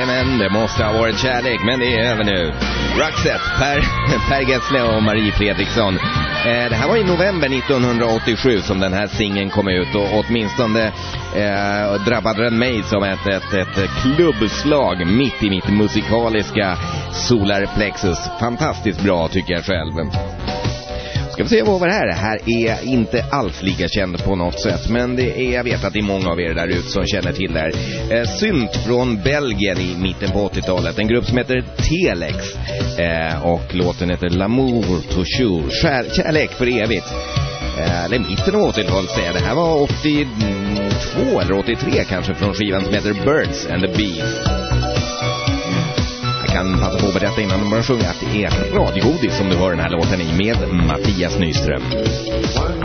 Jajamän, det måste ha varit kärlek, men det är över nu. Roxette, Per Gessle och Marie Fredriksson. Det här var i november 1987 som den här singeln kom ut, och åtminstone drabbade den mig som ett klubbslag mitt i mitt musikaliska solar plexus. Fantastiskt bra tycker jag själv. Ska vi se vad var det här? Det här är inte alls lika känd på något sätt, men jag vet att det är många av er där ute som känner till det här. Synt från Belgien i mitten på 80-talet. En grupp som heter Telex. Och låten heter L'amour toujours. Kärlek för evigt. Eller mitten av 80-talet säger jag. Det här var 82 eller 83 kanske, från skivan som heter Birds and the Bees. Jag kan passa på att berätta innan de börjar sjunga att det är radiogodis som du hör den här låten i med Mattias Nyström.